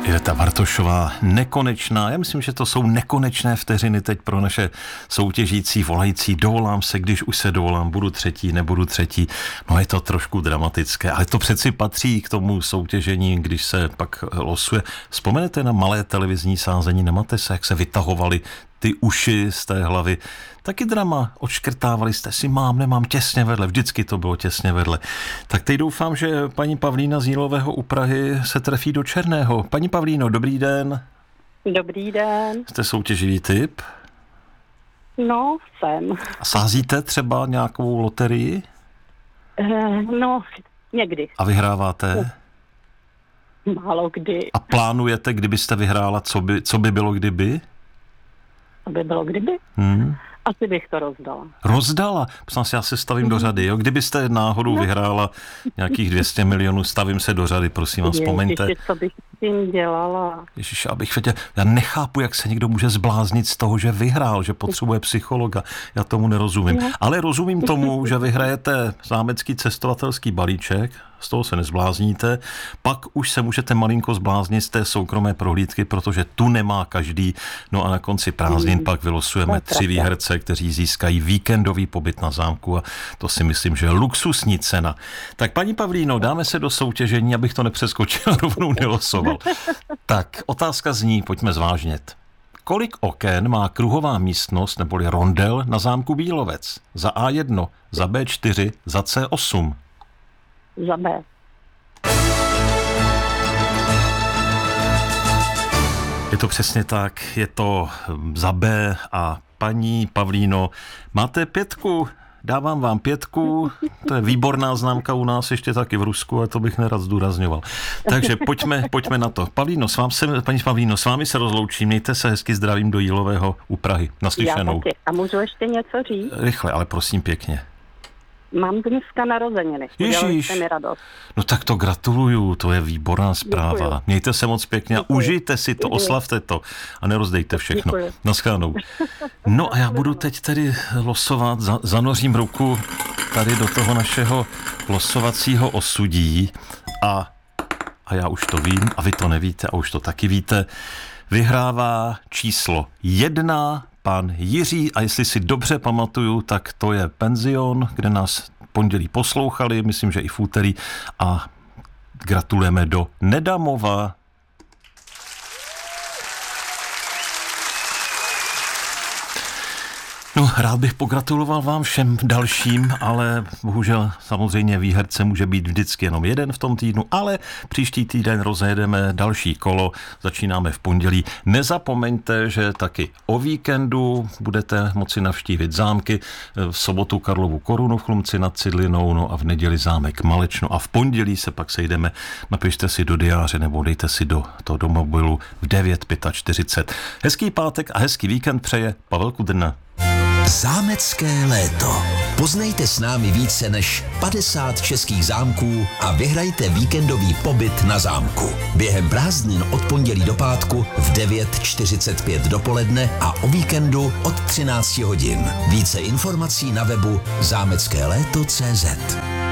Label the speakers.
Speaker 1: Iveta Bartošová, Nekonečná. Já myslím, že to jsou nekonečné vteřiny teď pro naše soutěžící, volající. Dovolám se, když už se dovolám, budu třetí, nebudu třetí. No je to trošku dramatické, ale to přeci patří k tomu soutěžení, když se pak losuje. Vzpomenete na malé televizní sázení, nemáte se, jak se vytahovaly ty uši z té hlavy? Taky drama, odškrtávali jste si, mám, nemám, těsně vedle, vždycky to bylo těsně vedle. Tak teď doufám, že paní Pavlína z Jílového u Prahy se trefí do černého. Paní Pavlíno, dobrý den.
Speaker 2: Dobrý den.
Speaker 1: Jste soutěživý typ?
Speaker 2: No, jsem.
Speaker 1: A sázíte třeba nějakou loterii?
Speaker 2: No, někdy.
Speaker 1: A vyhráváte?
Speaker 2: Málo kdy.
Speaker 1: A plánujete, kdybyste vyhrála, co by bylo kdyby?
Speaker 2: Aby bylo kdyby? Asi bych to rozdala.
Speaker 1: Rozdala? Já se stavím do řady, jo? Kdybyste náhodou vyhrála nějakých 200 milionů, stavím se do řady, prosím vás, vzpomeňte.
Speaker 2: Ježiši, co bych s tím dělala?
Speaker 1: Ježiš, abych věděl, já nechápu, jak se někdo může zbláznit z toho, že vyhrál, že potřebuje psychologa. Já tomu nerozumím. Ale rozumím tomu, že vyhrajete zámecký cestovatelský balíček, z toho se nezblázníte, pak už se můžete malinko zbláznit z té soukromé prohlídky, protože tu nemá každý. No a na konci prázdnin pak vylosujeme 3 výherce, kteří získají víkendový pobyt na zámku a to si myslím, že je luxusní cena. Tak paní Pavlíno, dáme se do soutěžení, abych to nepřeskočil a rovnou nelosoval. Tak, otázka zní, pojďme zvážnět. Kolik oken má kruhová místnost neboli rondel na zámku Bílovec? Za A1, za B4, za C8?
Speaker 2: Za B.
Speaker 1: Je to přesně tak, je to za B a paní Pavlíno, máte 5, dávám vám 5, to je výborná známka u nás, ještě taky v Rusku, ale to bych nerad zdůrazňoval. Takže pojďme na to. Pavlíno, paní Pavlíno, s vámi se rozloučím, mějte se hezky, zdravím do Jílového u Prahy. Naslyšenou.
Speaker 2: Já taky. A můžu ještě něco říct?
Speaker 1: Rychle, ale prosím pěkně.
Speaker 2: Mám dneska narozeniny. Udělali jste mi radost.
Speaker 1: No tak to gratuluju, to je výborná zpráva. Děkuju. Mějte se moc pěkně a užijte si to, oslavte to a nerozdejte všechno. Naschledanou. No a já budu teď tedy losovat, zanořím ruku tady do toho našeho losovacího osudí a já už to vím a vy to nevíte a už to taky víte. Vyhrává číslo 1 pan Jiří a jestli si dobře pamatuju, tak to je penzion, kde nás pondělí poslouchali, myslím, že i v úterý a gratulujeme do Nedamova. No, rád bych pogratuloval vám všem dalším, ale bohužel samozřejmě výherce může být vždycky jenom jeden v tom týdnu, ale příští týden rozjedeme další kolo, začínáme v pondělí. Nezapomeňte, že taky o víkendu budete moci navštívit zámky, v sobotu Karlovu Korunu v Chlumci nad Cidlinou, no a v neděli zámek Malečno a v pondělí se pak sejdeme, napište si do diáře nebo dejte si do mobilu v 9:45. Hezký pátek a hezký víkend přeje Pavel Kudrna.
Speaker 3: Zámecké léto. Poznejte s námi více než 50 českých zámků a vyhrajte víkendový pobyt na zámku. Během prázdnin od pondělí do pátku v 9:45 dopoledne a o víkendu od 13 hodin. Více informací na webu zámeckéléto.cz.